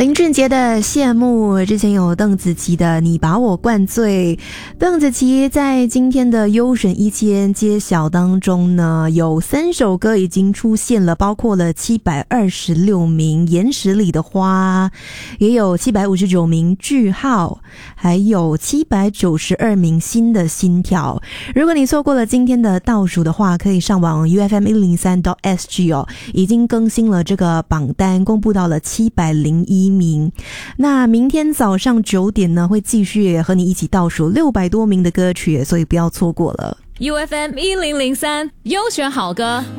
林俊杰的羡慕，之前有邓紫棋的你把我灌醉。邓紫棋在今天的优选1000揭晓当中呢，有3首歌已经出现了，包括了726名岩石里的花，也有759名句号，还有792名新的心跳。如果你错过了今天的倒数的话，可以上网 ufm103.sg 哦，已经更新了这个榜单，公布到了701名。那明天早上9点呢，会继续和你一起倒数600多名的歌曲，所以不要错过了。 UFM 1003优选好歌。